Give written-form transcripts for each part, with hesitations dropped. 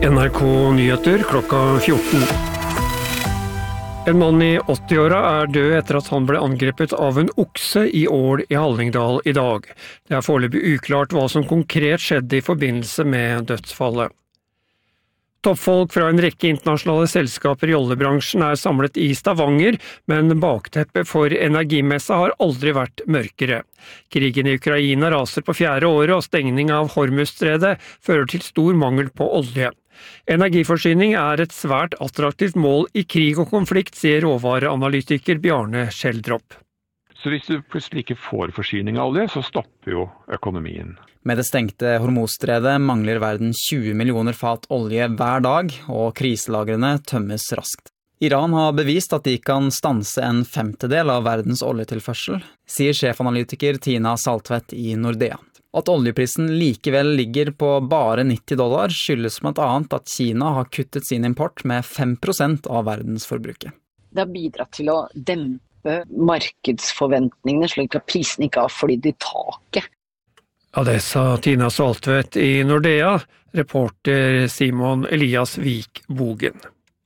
NRK Nyheter klokka 14. En mann i 80-åra død etter at han ble angrepet av en okse i Ål i Hallingdal i dag. Det foreløpig uklart hva som konkret skjedde i forbindelse med dødsfallet. Toppfolk fra en rekke internasjonale selskaper i oljebransjen samlet i Stavanger, men bakteppet for energimessa har aldri vært mørkere. Krigen i Ukraina raser på 4. året, og stengning av Hormuzstredet fører til stor mangel på olje. Energiforsyning et svært attraktivt mål i krig og konflikt, sier råvareanalytiker Bjarne Schjelderup. Så hvis du plutselig ikke får forsyning av olje, så stopper jo økonomien. Med det stengte Hormuzstredet mangler verden 20 millioner fat olje hver dag, og kriselagrene tømmes raskt. Iran har bevist at de kan stanse en 1/5 av verdens oljetilførsel, sier sjefanalytiker Tina Saltvedt i Nordea. At oljeprisen likevel ligger på bare $90 skyldes blant annet at Kina har kuttet sin import med 5% av verdensforbruket. Det har bidratt til å dempe markedsforventningene, slik at prisen ikke har flydd i taket. Ja, det sa Tina Saltvedt i Nordea, reporter Simon Elias Vik Bogen.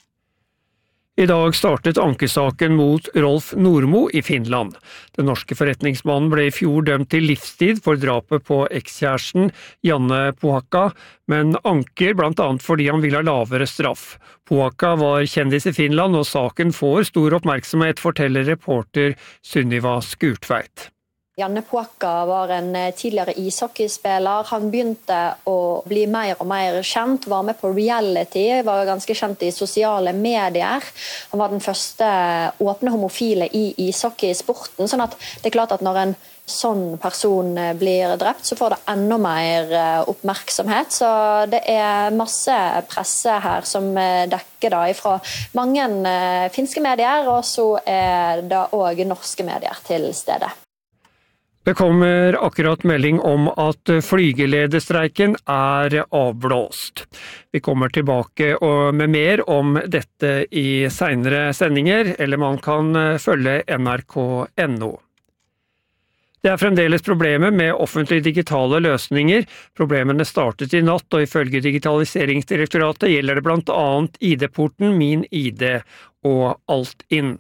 I dag startet ankesaken mot Rolf Nordmo i Finland. Den norske forretningsmannen ble i fjor dømt til livstid for drapet på ekskjæresten Janne Pohakka, men anker blant annet fordi han vil ha lavere straff. Pohakka var kjendis i Finland, og saken får stor oppmerksomhet, forteller reporter Sunniva Skurtveit. Janne Pohakka var en tidligere ishockeyspiller. Han begynte å bli mer og mer kjent, var med på reality, var ganske kjent i sosiale medier. Han var den første åpne homofile i ishockeysporten, sånn at det klart at når en sånn person blir drept, så får det enda mer oppmerksomhet. Så det masse presse her som dekker da ifra mange finske medier, og så det også norske medier til stede. Det kommer akkurat melding om at flygelederstreiken avblåst. Vi kommer tilbake med mer om dette i senere sendinger, eller man kan følge NRK.no. Det fremdeles problemer med offentlige digitale løsninger. Problemene startet i natt, og ifølge Digitaliseringsdirektoratet gjelder det blant annet ID-porten, Min ID og Altinn.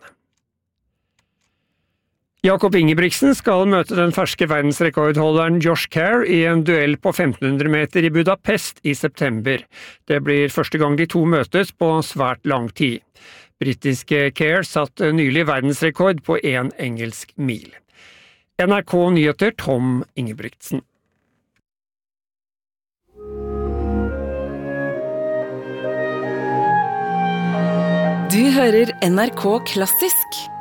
Jakob Ingebrigtsen skal møte den ferske verdensrekordholderen Josh Kerr i en duell på 1500 meter i Budapest i september. Det blir første gang de to møtes på svært lang tid. Britiske Kerr satt nylig verdensrekord på 1 engelsk mil. NRK Nyheter, Tom Ingebrigtsen. Du hører NRK Klassisk.